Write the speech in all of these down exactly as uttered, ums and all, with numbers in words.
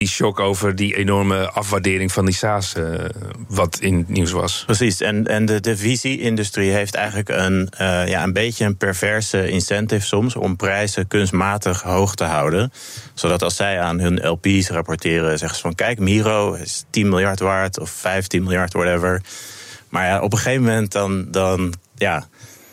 Die shock over die enorme afwaardering van die SaaS, uh, wat in het nieuws was. Precies, en, en de, de V C-industrie heeft eigenlijk een, uh, ja, een beetje een perverse incentive soms om prijzen kunstmatig hoog te houden. Zodat als zij aan hun L P's rapporteren, zeggen ze van kijk, Miro is tien miljard waard of vijftien miljard, whatever. Maar ja, op een gegeven moment dan, dan ja...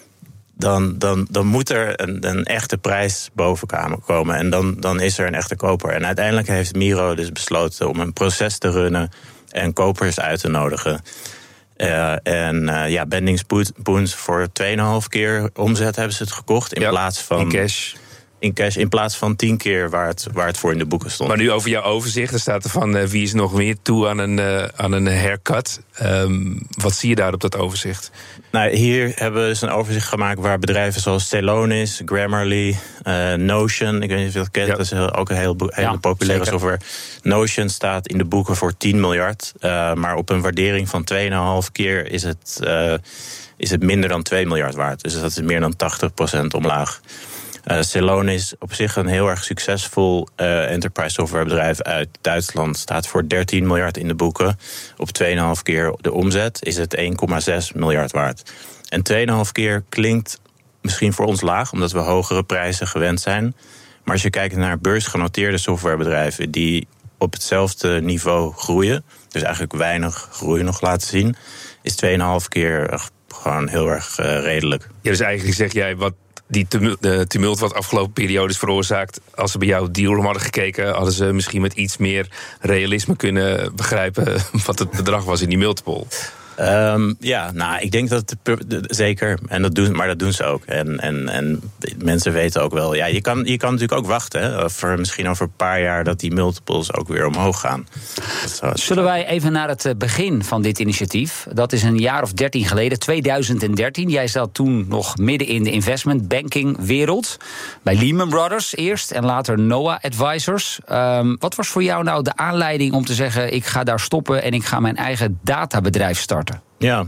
Dan, dan, dan moet er een, een echte prijs boven komen. En dan, dan is er een echte koper. En uiteindelijk heeft Miro dus besloten om een proces te runnen en kopers uit te nodigen. Uh, en uh, ja, Bending Spoons voor twee komma vijf keer omzet hebben ze het gekocht. In ja, plaats van. In cash. In cash, in plaats van tien keer waar het, waar het voor in de boeken stond. Maar nu over jouw overzicht, er staat er van uh, wie is nog meer toe aan een, uh, aan een haircut. Um, wat zie je daar op dat overzicht? Nou, hier hebben we dus een overzicht gemaakt waar bedrijven zoals Celonis, Grammarly, uh, Notion, ik weet niet of je dat kent, ja. Dat is heel, ook een heel, hele ja, populaire zeker. software. Notion staat in de boeken voor tien miljard, uh, maar op een waardering van twee komma vijf keer is het, uh, is het minder dan twee miljard waard. Dus dat is meer dan tachtig procent omlaag. Uh, Celonis is op zich een heel erg succesvol uh, enterprise softwarebedrijf uit Duitsland. Staat voor dertien miljard in de boeken. Op twee komma vijf keer de omzet is het één komma zes miljard waard. En twee komma vijf keer klinkt misschien voor ons laag, omdat we hogere prijzen gewend zijn. Maar als je kijkt naar beursgenoteerde softwarebedrijven die op hetzelfde niveau groeien, dus eigenlijk weinig groei nog laten zien, is twee komma vijf keer gewoon heel erg uh, redelijk. Ja, dus eigenlijk zeg jij wat die tumult, de tumult wat afgelopen periode is veroorzaakt, als ze bij jouw deal hadden gekeken, hadden ze misschien met iets meer realisme kunnen begrijpen wat het bedrag was in die multiple. Um, ja, nou, ik denk dat het de, zeker, en dat doen, maar dat doen ze ook. En, en, en mensen weten ook wel, ja, je kan, je kan natuurlijk ook wachten, hè, of er misschien over een paar jaar dat die multiples ook weer omhoog gaan. Zullen wij even naar het begin van dit initiatief? Dat is een jaar of dertien geleden, tweeduizend dertien. Jij zat toen nog midden in de investment banking wereld. Bij Lehman Brothers eerst en later Noah Advisors. Um, wat was voor jou nou de aanleiding om te zeggen, ik ga daar stoppen en ik ga mijn eigen databedrijf starten? Ja,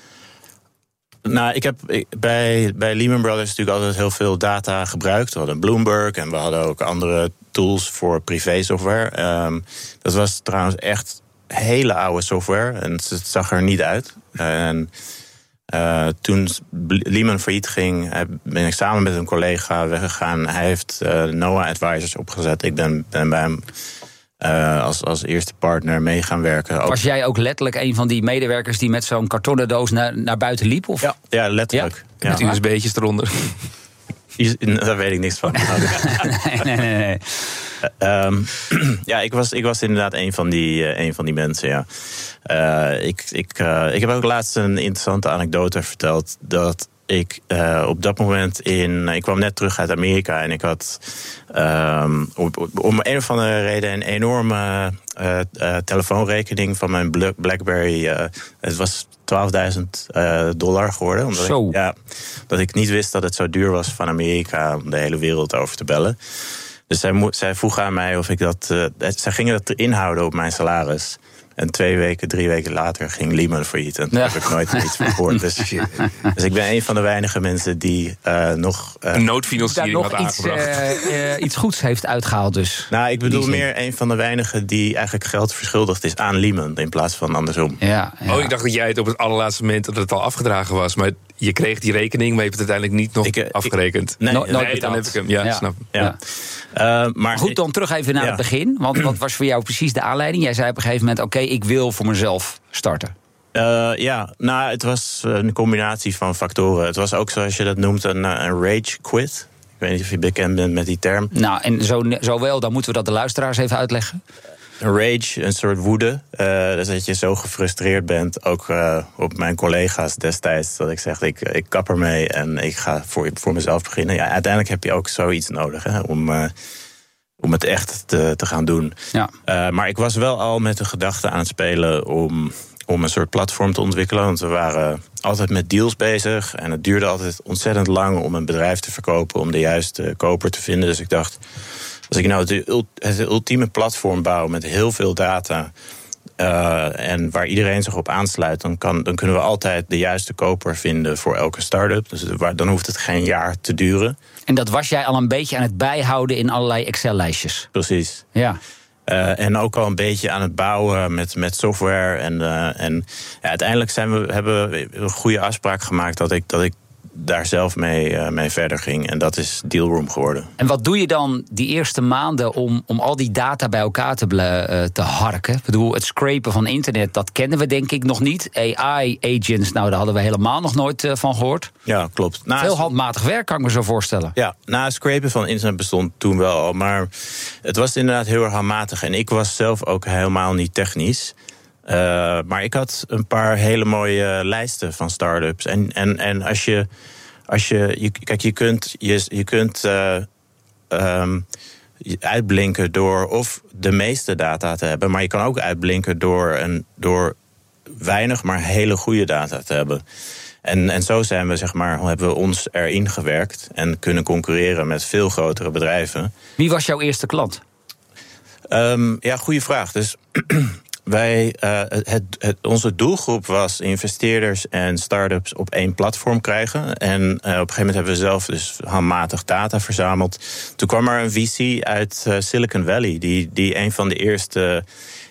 nou, ik heb bij, bij Lehman Brothers natuurlijk altijd heel veel data gebruikt. We hadden Bloomberg en we hadden ook andere tools voor privé software. Um, dat was trouwens echt hele oude software en het zag er niet uit. En uh, toen Lehman failliet ging, ben ik samen met een collega weggegaan. Hij heeft uh, Noah Advisors opgezet. Ik ben, ben bij hem Uh, als, als eerste partner mee gaan werken. Was jij ook letterlijk een van die medewerkers die met zo'n kartonnen doos naar, naar buiten liep? Of? Ja, ja, letterlijk. Ja? Met U S B'tjes eronder. Daar weet ik niks van. nee, nee, nee. nee. Uh, um, ja, ik was, ik was inderdaad een van die, uh, een van die mensen, ja. Uh, ik, ik, uh, ik heb ook laatst een interessante anekdote verteld dat ik uh, op dat moment in. Ik kwam net terug uit Amerika en ik had um, op, om een of andere reden een enorme uh, uh, telefoonrekening van mijn BlackBerry. Uh, het was twaalfduizend uh, dollar geworden. Omdat zo. Ik, ja, dat ik niet wist dat het zo duur was van Amerika om de hele wereld over te bellen. Dus zij, mo- zij vroegen aan mij of ik dat. Uh, zij gingen dat erin houden op mijn salaris. En twee weken, drie weken later ging Lehman failliet. En toen ja. heb ik nooit iets van gehoord. Dus, dus ik ben een van de weinige mensen die uh, nog Uh, een noodfinanciering nog had iets, aangebracht. Uh, uh, iets goeds heeft uitgehaald dus. Nou, ik bedoel meer een van de weinigen die eigenlijk geld verschuldigd is aan Lehman in plaats van andersom. Ja, ja. Oh, ik dacht dat jij het op het allerlaatste moment dat het al afgedragen was. Maar je kreeg die rekening, maar je hebt het uiteindelijk niet nog ik, uh, afgerekend. Ik, nee, no, nee, nee dan heb ik hem. Ja, ja. snap. Ja. Ja. Uh, maar Goed, dan terug even naar ja. het begin. Want wat was voor jou precies de aanleiding? Jij zei op een gegeven moment, oké, okay, ik wil voor mezelf starten. Uh, ja, nou, het was een combinatie van factoren. Het was ook, zoals je dat noemt, een, een rage quit. Ik weet niet of je bekend bent met die term. Nou, en zo, zo wel, dan moeten we dat de luisteraars even uitleggen. Een rage, een soort woede. Uh, dus dat je zo gefrustreerd bent, ook uh, op mijn collega's destijds, dat ik zeg, ik, ik kap ermee en ik ga voor, voor mezelf beginnen. Ja, uiteindelijk heb je ook zoiets nodig, hè, om, uh, om het echt te, te gaan doen. Ja. Uh, maar ik was wel al met de gedachte aan het spelen om, om een soort platform te ontwikkelen. Want we waren altijd met deals bezig en het duurde altijd ontzettend lang om een bedrijf te verkopen, om de juiste koper te vinden. Dus ik dacht, als ik nou het, het ultieme platform bouw met heel veel data Uh, en waar iedereen zich op aansluit, dan, kan, dan kunnen we altijd de juiste koper vinden voor elke start-up. Dus dan hoeft het geen jaar te duren. En dat was jij al een beetje aan het bijhouden in allerlei Excel-lijstjes? Precies. Ja. Uh, en ook al een beetje aan het bouwen met, met software. En, uh, en ja, uiteindelijk zijn we, hebben we een goede afspraak gemaakt dat ik, dat ik daar zelf mee, uh, mee verder ging. En dat is Dealroom geworden. En wat doe je dan die eerste maanden om, om al die data bij elkaar te, uh, te harken? Ik bedoel, het scrapen van internet, dat kennen we denk ik nog niet. A I-agents, nou, daar hadden we helemaal nog nooit uh, van gehoord. Ja, klopt. Naast... Veel handmatig werk, kan ik me zo voorstellen. Ja, na het scrapen van internet bestond toen wel al. Maar het was inderdaad heel erg handmatig. En ik was zelf ook helemaal niet technisch. Uh, maar ik had een paar hele mooie lijsten van start-ups. En, en, en als je, als je, je. Kijk, je kunt, je, je kunt uh, um, uitblinken door of de meeste data te hebben. Maar je kan ook uitblinken door, een, door weinig, maar hele goede data te hebben. En, en zo zijn we, zeg maar, hebben we ons erin gewerkt en kunnen concurreren met veel grotere bedrijven. Wie was jouw eerste klant? Um, ja, goede vraag. Dus wij, uh, het, het, onze doelgroep was investeerders en start-ups op één platform krijgen. En uh, op een gegeven moment hebben we zelf dus handmatig data verzameld. Toen kwam er een V C uit uh, Silicon Valley, die, die een van de eerste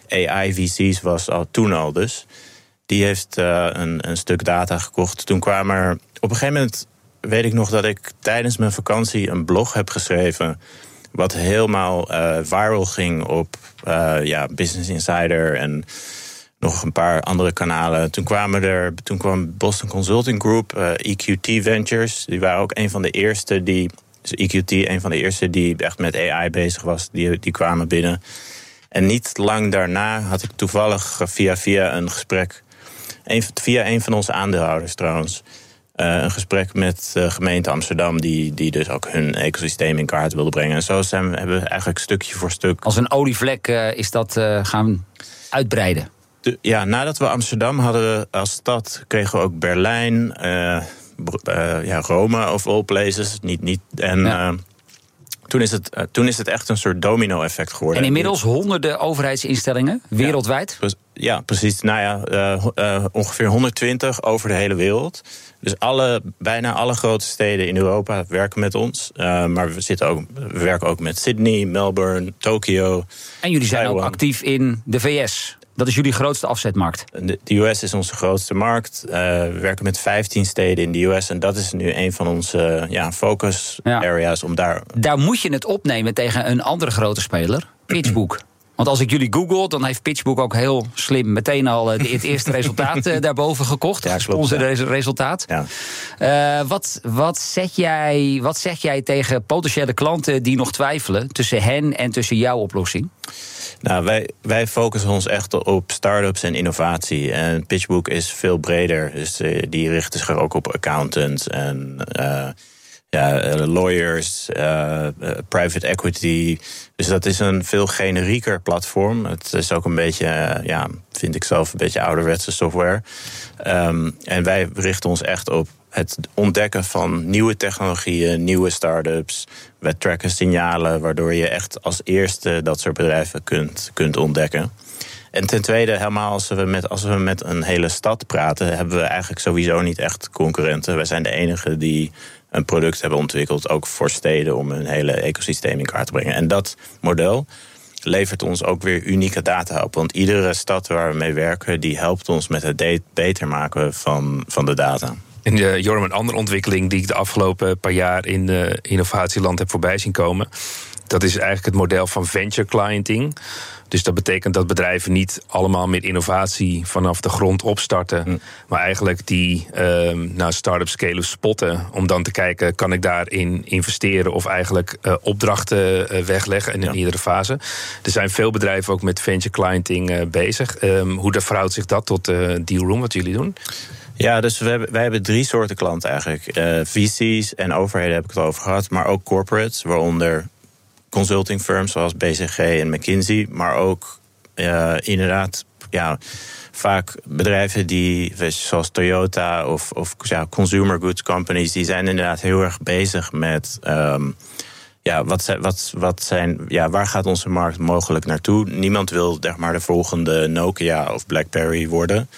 A I-V C's was, al toen al dus. Die heeft uh, een, een stuk data gekocht. Toen kwam er op een gegeven moment, weet ik nog dat ik tijdens mijn vakantie een blog heb geschreven wat helemaal uh, viral ging op uh, ja, Business Insider en nog een paar andere kanalen. Toen kwamen er, toen kwam Boston Consulting Group, uh, E Q T Ventures. Die waren ook een van de eerste die, dus E Q T, een van de eerste die echt met A I bezig was. Die, die kwamen binnen. En niet lang daarna had ik toevallig via via een gesprek, een, via een van onze aandeelhouders trouwens, Uh, een gesprek met de gemeente Amsterdam, die, die dus ook hun ecosysteem in kaart wilde brengen. En zo zijn we, hebben we eigenlijk stukje voor stuk. Als een olievlek uh, is dat uh, gaan uitbreiden. De, ja, nadat we Amsterdam hadden als stad, kregen we ook Berlijn, uh, uh, ja, Rome of all places. Niet, niet, en ja. uh, toen, is het, uh, toen is het echt een soort domino-effect geworden. En inmiddels honderden overheidsinstellingen wereldwijd? Ja, ja precies. Nou ja, uh, uh, ongeveer honderdtwintig over de hele wereld. Dus alle, bijna alle grote steden in Europa werken met ons. Uh, maar we, zitten ook, we werken ook met Sydney, Melbourne, Tokio. En jullie zijn Taiwan. Ook actief in de V S. Dat is jullie grootste afzetmarkt. De, de U S is onze grootste markt. Uh, we werken met vijftien steden in de U S. En dat is nu een van onze uh, ja, focus ja. areas. Om daar... daar moet je het opnemen tegen een andere grote speler, PitchBook. Want als ik jullie google, dan heeft PitchBook ook heel slim meteen al het eerste resultaat uh, daarboven gekocht. Ja, gesponsorde ja. resultaat. Ja. Uh, wat, wat, zeg jij, wat zeg jij tegen potentiële klanten die nog twijfelen tussen hen en tussen jouw oplossing? Nou, wij, wij focussen ons echt op start-ups en innovatie. En PitchBook is veel breder. Dus uh, die richten zich ook op accountants en Uh, Ja, lawyers, uh, private equity. Dus dat is een veel generieker platform. Het is ook een beetje, uh, ja, vind ik zelf, een beetje ouderwetse software. Um, en wij richten ons echt op het ontdekken van nieuwe technologieën, nieuwe start-ups. Wij tracken signalen, waardoor je echt als eerste dat soort bedrijven kunt, kunt ontdekken. En ten tweede, helemaal als we, met, als we met een hele stad praten, hebben we eigenlijk sowieso niet echt concurrenten. Wij zijn de enige die een product hebben ontwikkeld, ook voor steden, om hun hele ecosysteem in kaart te brengen. En dat model levert ons ook weer unieke data op. Want iedere stad waar we mee werken, die helpt ons met het beter maken van, van de data. En uh, Joram, een andere ontwikkeling die ik de afgelopen paar jaar in uh, innovatieland heb voorbij zien komen, dat is eigenlijk het model van venture clienting. Dus dat betekent dat bedrijven niet allemaal met innovatie vanaf de grond opstarten, mm. maar eigenlijk die uh, nou, start-up scale-up spotten om dan te kijken, kan ik daarin investeren of eigenlijk uh, opdrachten uh, wegleggen in, ja. in iedere fase. Er zijn veel bedrijven ook met venture clienting uh, bezig. Um, hoe verhoudt zich dat tot uh, Dealroom, wat jullie doen? Ja, dus we hebben, wij hebben drie soorten klanten eigenlijk. Uh, V C's en overheden heb ik het over gehad, maar ook corporates, waaronder consulting firms zoals B C G en McKinsey, maar ook uh, inderdaad ja, vaak bedrijven die, zoals Toyota of, of ja, consumer goods companies, die zijn inderdaad heel erg bezig met Um, Ja, wat zijn, wat, wat zijn, ja, waar gaat onze markt mogelijk naartoe? Niemand wil zeg maar, de volgende Nokia of BlackBerry worden.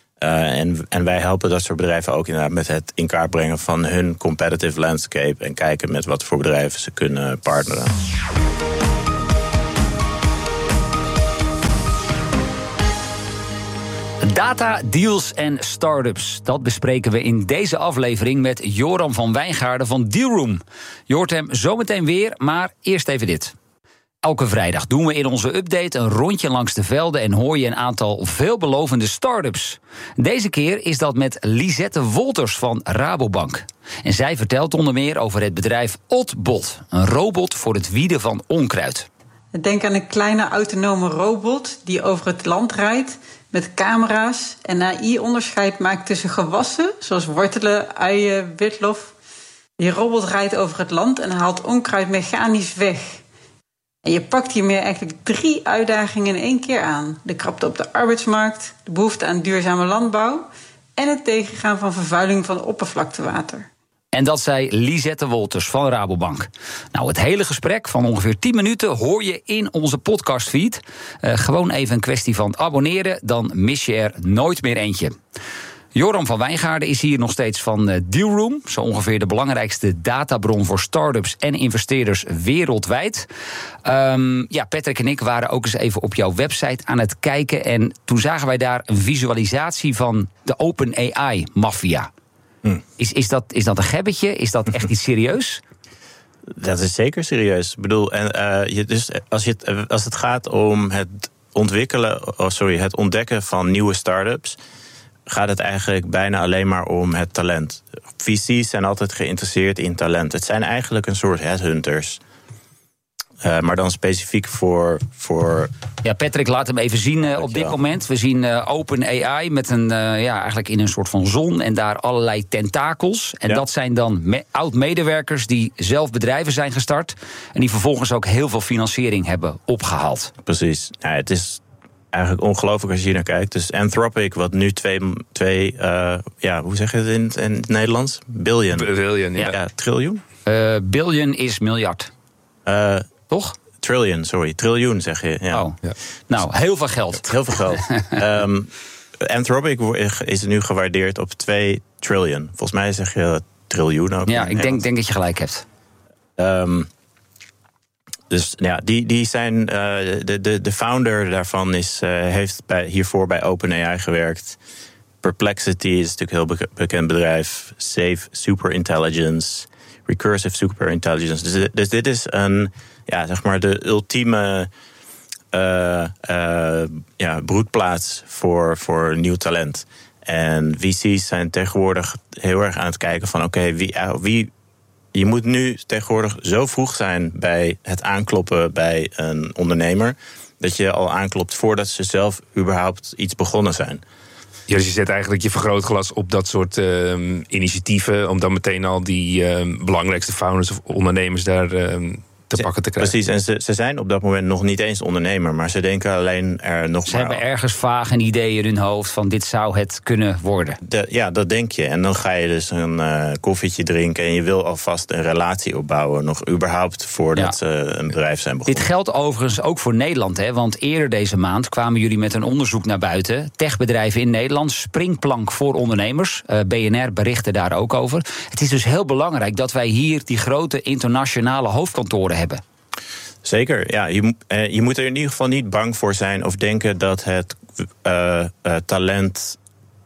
Uh, en, en wij helpen dat soort bedrijven ook inderdaad met het in kaart brengen van hun competitive landscape en kijken met wat voor bedrijven ze kunnen partneren. Data, deals en start-ups. Dat bespreken we in deze aflevering met Joram van Wijngaarden van Dealroom. Je hoort hem zometeen weer, maar eerst even dit. Elke vrijdag doen we in onze update een rondje langs de velden en hoor je een aantal veelbelovende start-ups. Deze keer is dat met Lisette Wolters van Rabobank. En zij vertelt onder meer over het bedrijf Oddbot, een robot voor het wieden van onkruid. Denk aan een kleine autonome robot die over het land rijdt met camera's en A I-onderscheid maakt tussen gewassen, zoals wortelen, uien, witlof. Die robot rijdt over het land en haalt onkruid mechanisch weg. En je pakt hiermee eigenlijk drie uitdagingen in één keer aan. De krapte op de arbeidsmarkt, de behoefte aan duurzame landbouw en het tegengaan van vervuiling van oppervlaktewater. En dat zei Lisette Wolters van Rabobank. Nou, het hele gesprek van ongeveer tien minuten hoor je in onze podcastfeed. Uh, gewoon even een kwestie van abonneren, dan mis je er nooit meer eentje. Joram van Wijngaarden is hier nog steeds van Dealroom. Zo ongeveer de belangrijkste databron voor start-ups en investeerders wereldwijd. Um, ja, Patrick en ik waren ook eens even op jouw website aan het kijken. En toen zagen wij daar een visualisatie van de OpenAI-maffia. Hm. Is, is, dat, is dat een gebbetje? Is dat echt iets serieus? Dat is zeker serieus. Ik bedoel, en, uh, je, dus als, je het, als het gaat om het ontwikkelen, oh sorry, het ontdekken van nieuwe start-ups, gaat het eigenlijk bijna alleen maar om het talent. V C's zijn altijd geïnteresseerd in talent. Het zijn eigenlijk een soort headhunters. Uh, maar dan specifiek voor, voor... Ja, Patrick, laat hem even zien uh, op dit ja. moment. We zien uh, OpenAI met een, uh, ja, eigenlijk in een soort van zon en daar allerlei tentakels. En ja. dat zijn dan me- oud-medewerkers die zelf bedrijven zijn gestart en die vervolgens ook heel veel financiering hebben opgehaald. Precies. Ja, het is eigenlijk ongelooflijk als je hier naar kijkt. Dus Anthropic, wat nu twee, twee uh, ja, hoe zeg je het in, in het Nederlands? Billion. Billion, ja. ja triljoen? Uh, billion is miljard. Uh, Toch? Trillion, sorry. Triljoen zeg je. Ja. Oh. Ja. Nou, heel veel geld. Heel veel geld. um, Anthropic is nu gewaardeerd op twee triljoen. Volgens mij zeg je triljoen ook. Ja, ik denk, denk dat je gelijk hebt. Um, dus ja, die, die zijn. Uh, de, de, de founder daarvan is, uh, heeft bij, hiervoor bij OpenAI gewerkt. Perplexity is natuurlijk een heel be- bekend bedrijf. Safe Superintelligence. Recursive Superintelligence. Dus, dus dit is een, ja, zeg maar de ultieme uh, uh, ja, broedplaats voor, voor nieuw talent. En V C's zijn tegenwoordig heel erg aan het kijken van oké, okay, wie, uh, wie. Je moet nu tegenwoordig zo vroeg zijn bij het aankloppen bij een ondernemer, dat je al aanklopt voordat ze zelf überhaupt iets begonnen zijn. Ja, dus je zet eigenlijk je vergrootglas op dat soort uh, initiatieven, om dan meteen al die uh, belangrijkste founders of ondernemers daar uh, te ze, pakken te krijgen. Precies, en ze, ze zijn op dat moment nog niet eens ondernemer, maar ze denken alleen er nog ze maar... Ze hebben ergens vaag een idee in hun hoofd van dit zou het kunnen worden. De, ja, dat denk je. En dan ga je dus een uh, koffietje drinken en je wil alvast een relatie opbouwen, nog überhaupt voordat ze ja. een bedrijf zijn begonnen. Dit geldt overigens ook voor Nederland, hè? Want eerder deze maand kwamen jullie met een onderzoek naar buiten. Techbedrijven in Nederland, springplank voor ondernemers. Uh, B N R berichtte daar ook over. Het is dus heel belangrijk dat wij hier die grote internationale hoofdkantoren hebben. Zeker, ja. Je, uh, je moet er in ieder geval niet bang voor zijn of denken dat het uh, uh, talent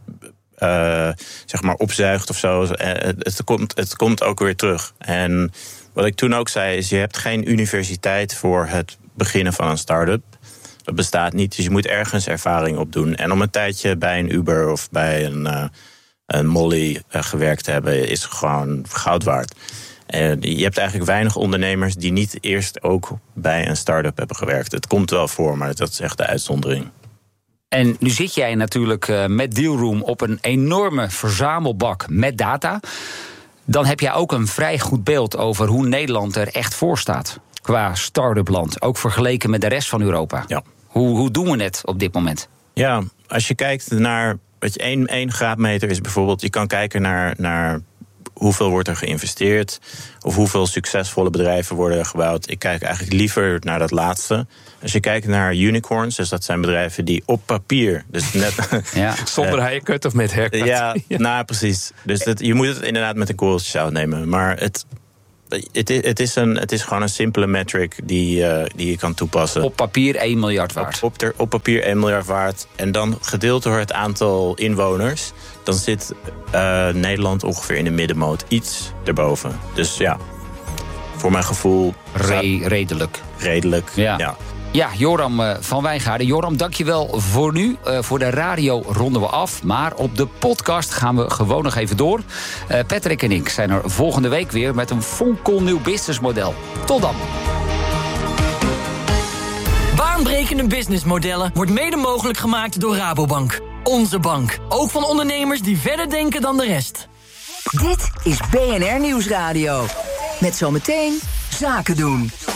uh, zeg maar opzuigt of zo. Uh, het, het, komt, het komt ook weer terug. En wat ik toen ook zei is, je hebt geen universiteit voor het beginnen van een start-up. Dat bestaat niet, dus je moet ergens ervaring opdoen. En om een tijdje bij een Uber of bij een, uh, een Molly uh, gewerkt te hebben, is gewoon goud waard. Uh, je hebt eigenlijk weinig ondernemers die niet eerst ook bij een start-up hebben gewerkt. Het komt wel voor, maar dat is echt de uitzondering. En nu zit jij natuurlijk uh, met Dealroom op een enorme verzamelbak met data. Dan heb jij ook een vrij goed beeld over hoe Nederland er echt voor staat qua start-up land. Ook vergeleken met de rest van Europa. Ja. Hoe, hoe doen we het op dit moment? Ja, als je kijkt naar, weet je, één, één graadmeter is bijvoorbeeld, je kan kijken naar, naar hoeveel wordt er geïnvesteerd of hoeveel succesvolle bedrijven worden er gebouwd. Ik kijk eigenlijk liever naar dat laatste. Als je kijkt naar unicorns, dus dat zijn bedrijven die op papier, dus net ja. zonder haircut of met haircut. Ja, ja. Nou precies. Dus dat, je moet het inderdaad met een korreltje zout nemen. Maar het, het is, het is, een, het is gewoon een simpele metric die, uh, die je kan toepassen. Op papier één miljard waard. Op, op, ter, op papier één miljard waard. En dan gedeeld door het aantal inwoners, dan zit uh, Nederland ongeveer in de middenmoot. Iets erboven. Dus ja, voor mijn gevoel... Re- redelijk. Redelijk, ja. ja. Ja, Joram uh, van Wijngaarden. Joram, dankjewel voor nu. Uh, voor de radio ronden we af. Maar op de podcast gaan we gewoon nog even door. Uh, Patrick en ik zijn er volgende week weer met een fonkelnieuw businessmodel. Tot dan. Baanbrekende businessmodellen wordt mede mogelijk gemaakt door Rabobank. Onze bank. Ook van ondernemers die verder denken dan de rest. Dit is B N R Nieuwsradio. Met zometeen Zaken doen.